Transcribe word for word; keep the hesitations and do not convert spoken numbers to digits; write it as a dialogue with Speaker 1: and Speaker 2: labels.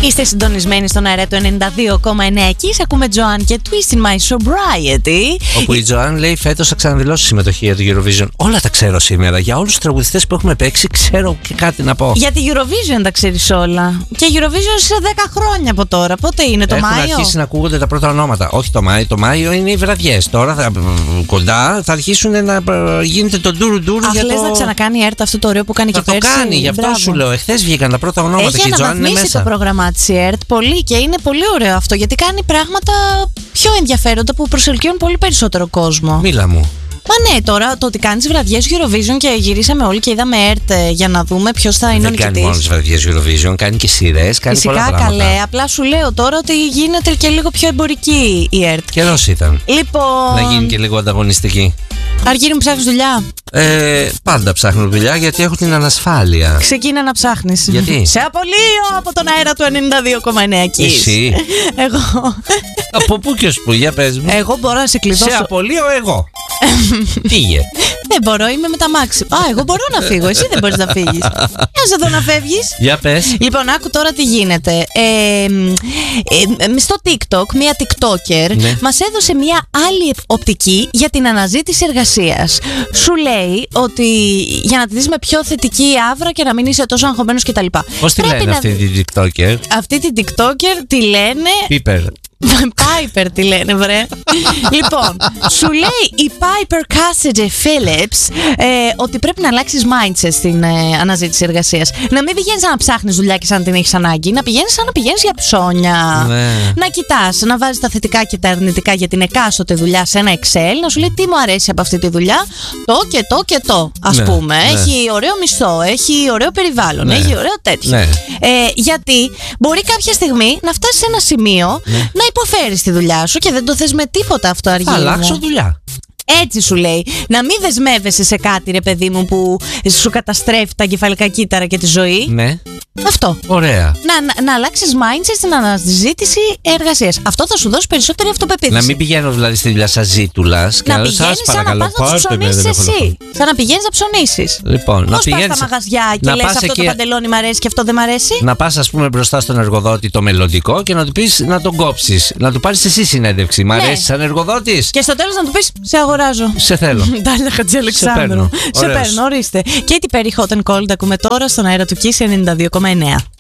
Speaker 1: Είστε συντονισμένοι στον αέρα του ενενήντα δύο κόμμα εννέα και ακούμε Joanne και Twist in My Sobriety.
Speaker 2: Όπου η Joanne λέει φέτος θα ξαναδηλώσει συμμετοχή για το Eurovision. Όλα τα ξέρω σήμερα. Για όλους τους τραγουδιστές που έχουμε παίξει, ξέρω και κάτι να πω.
Speaker 1: Για τη Eurovision τα ξέρεις όλα. Και Eurovision σε δέκα χρόνια από τώρα. Πότε είναι, το
Speaker 2: Έχουν
Speaker 1: Μάιο?
Speaker 2: Έχουν αρχίσει να ακούγονται τα πρώτα ονόματα. Όχι το Μάιο. Το Μάιο είναι οι βραδιές. Τώρα θα, κοντά θα αρχίσουν να γίνεται το ντούρου ντούρου.
Speaker 1: Αχ, λες το... να ξανακάνει η ΕΡΤ αυτό το ωραίο που κάνει
Speaker 2: θα
Speaker 1: και πέρσι.
Speaker 2: Θα το κάνει, γι' αυτό
Speaker 1: Μπράβο.
Speaker 2: σου λέω. Εχθές βγήκαν τα πρώτα ονόματα.
Speaker 1: Έχει
Speaker 2: και η Joanne είναι μέσα.
Speaker 1: Το πρόγραμμά της η ΕΡΤ πολύ και είναι πολύ ωραίο αυτό, γιατί κάνει πράγματα πιο ενδιαφέροντα που προσελκύουν πολύ περισσότερο κόσμο.
Speaker 2: Μίλα μου.
Speaker 1: Μα ναι, τώρα το ότι κάνεις βραδιές Eurovision και γυρίσαμε όλοι και είδαμε ΕΡΤ για να δούμε ποιος θα είναι ο νικητής.
Speaker 2: Δεν κάνει μόνο τις βραδιές Eurovision, κάνει και σειρές, κάνει
Speaker 1: Φυσικά,
Speaker 2: πολλά πράγματα.
Speaker 1: Καλέ, απλά σου λέω τώρα ότι γίνεται και λίγο πιο εμπορική η ΕΡΤ.
Speaker 2: Καιρός ήταν.
Speaker 1: Λοιπόν.
Speaker 2: Να γίνει και λίγο ανταγωνιστική.
Speaker 1: Αργύρι μου, ψάχνεις δουλειά?
Speaker 2: Ε, πάντα ψάχνω δουλειά γιατί έχω την ανασφάλεια.
Speaker 1: Ξεκίνα να ψάχνεις.
Speaker 2: Γιατί?
Speaker 1: Σε απολύω από τον αέρα του ενενήντα δύο κόμμα εννέα.
Speaker 2: Εσύ?
Speaker 1: Εγώ.
Speaker 2: Από πού και ως πού, για πες μου.
Speaker 1: Εγώ μπορώ να σε κλειδώσω.
Speaker 2: Σε απολύω εγώ. Φύγε.
Speaker 1: Δεν μπορώ, είμαι με τα μάξι. Α, εγώ μπορώ να φύγω, εσύ δεν μπορείς να φύγεις. Για σε δω να φεύγεις.
Speaker 2: Για πες.
Speaker 1: Λοιπόν, άκου τώρα τι γίνεται. Ε, ε, στο TikTok, μία TikToker
Speaker 2: ναι.
Speaker 1: μας έδωσε μία άλλη οπτική για την αναζήτηση εργασίας. Σου λέει ότι για να τη δεις με πιο θετική άβρα και να μην είσαι τόσο αγχωμένος κτλ.
Speaker 2: Πώς τη λένε
Speaker 1: να...
Speaker 2: αυτή την TikToker?
Speaker 1: Αυτή την TikToker τη λένε
Speaker 2: Piper.
Speaker 1: Piper τη λένε, βρε. Λοιπόν, σου λέει η Piper Cassidy Phillips ε, ότι πρέπει να αλλάξεις mindset στην ε, αναζήτηση εργασίας. Να μην πηγαίνεις να ψάχνεις δουλειά και σαν την έχεις ανάγκη. Να πηγαίνεις σαν να πηγαίνεις για ψώνια.
Speaker 2: Ναι.
Speaker 1: Να κοιτάς, να βάζεις τα θετικά και τα αρνητικά για την εκάστοτε δουλειά σε ένα Excel. Να σου λέει τι μου αρέσει από αυτή τη δουλειά. Το και το και το, ας
Speaker 2: ναι,
Speaker 1: πούμε.
Speaker 2: Ναι.
Speaker 1: Έχει ωραίο μισθό, έχει ωραίο περιβάλλον,
Speaker 2: ναι.
Speaker 1: έχει ωραίο τέτοιο.
Speaker 2: Ναι.
Speaker 1: Ε, γιατί μπορεί κάποια στιγμή να φτάσεις σε ένα σημείο
Speaker 2: ναι.
Speaker 1: να υποφέρεις τη δουλειά σου και δεν το θες με τίποτα αυτό, Αργύρι.
Speaker 2: Θα αλλάξω δουλειά.
Speaker 1: Έτσι σου λέει. Να μην δεσμεύεσαι σε κάτι, ρε παιδί μου, που σου καταστρέφει τα εγκεφαλικά κύτταρα και τη ζωή.
Speaker 2: Ναι.
Speaker 1: Αυτό.
Speaker 2: Ωραία.
Speaker 1: Να, να, να αλλάξεις mindset στην αναζήτηση εργασίας. Αυτό θα σου δώσει περισσότερη αυτοπεποίθηση.
Speaker 2: Να μην πηγαίνω δηλαδή στη δουλειά σαν ζήτουλας.
Speaker 1: Να πηγαίνεις σαν να πας να τους ψωνίσεις εσύ. Σαν να πηγαίνεις να ψωνίσεις.
Speaker 2: Λοιπόν,
Speaker 1: πώς πας στα μαγαζιά και λες αυτό εκεί... το παντελόνι μ' αρέσει και αυτό δεν μ' αρέσει.
Speaker 2: Να πας, ας πούμε, μπροστά στον εργοδότη το μελλοντικό και να του πεις να τον κόψεις. Να του πάρεις εσύ συνέντευξη. Μ' αρέσει ναι. σαν εργοδότης.
Speaker 1: Και στο τέλος να του πεις σε αγοράζω.
Speaker 2: Σε θέλω.
Speaker 1: Ντάλια Χατζιαλεξάνδρου. Σε παίρνω, ορίστε. Katy Perry Hot and Cold ακούμε τώρα στον αέρα του Kiss ενενήντα δύο κόμμα εννέα.